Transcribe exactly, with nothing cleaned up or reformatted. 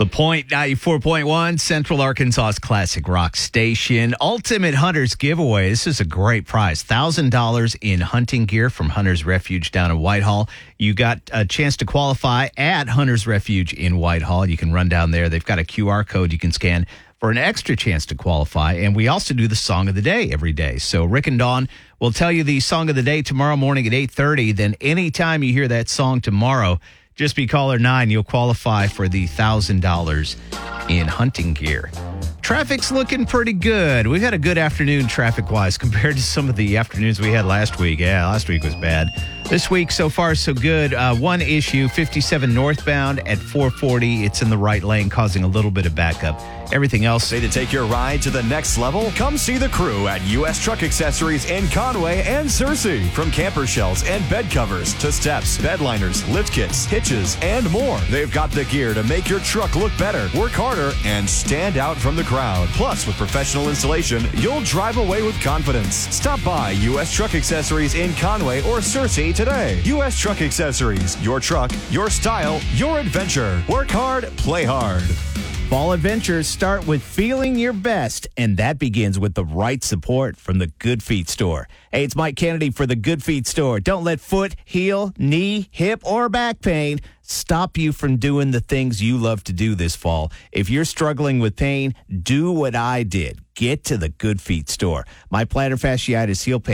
The Point ninety-four point one, Central Arkansas's classic rock station. Ultimate Hunters giveaway. This is a great prize. one thousand dollars in hunting gear from Hunters Refuge down in Whitehall. You got a chance to qualify at Hunters Refuge in Whitehall. You can run down there. They've got a Q R code you can scan for an extra chance to qualify. And we also do the Song of the Day every day. So Rick and Dawn will tell you the Song of the Day tomorrow morning at eight thirty. Then anytime you hear that song tomorrow, just be caller nine. You'll qualify for the one thousand dollars in hunting gear. Traffic's looking pretty good. We've had a good afternoon traffic-wise compared to some of the afternoons we had last week. Yeah, last week was bad. This week, so far, so good. Uh, one issue, fifty-seven northbound at four forty. It's in the right lane, causing a little bit of backup. Everything else. Say to take your ride to the next level? Come see the crew at U S Truck Accessories in Conway and Searcy. From camper shells and bed covers to steps, bed liners, lift kits, hitches, and more. They've got the gear to make your truck look better, work harder, and stand out from the crowd. Plus, with professional installation, you'll drive away with confidence. Stop by U S Truck Accessories in Conway or Searcy today. U S Truck Accessories. Your truck, your style, your adventure. Work hard, play hard. Fall adventures start with feeling your best, and that begins with the right support from the Good Feet Store. Hey, it's Mike Kennedy for the Good Feet Store. Don't let foot, heel, knee, hip, or back pain stop you from doing the things you love to do this fall. If you're struggling with pain, do what I did. Get to the Good Feet Store. My plantar fasciitis heel pain